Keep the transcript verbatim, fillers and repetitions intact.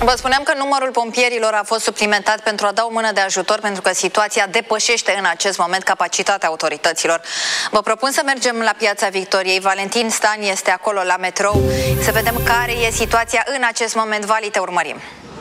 Vă spuneam că numărul pompierilor a fost suplimentat pentru a da o mână de ajutor, pentru că situația depășește în acest moment capacitatea autorităților. Vă propun să mergem la Piața Victoriei. Valentin Stan este acolo la metrou. Să vedem care e situația în acest moment. Vali, te urmărim.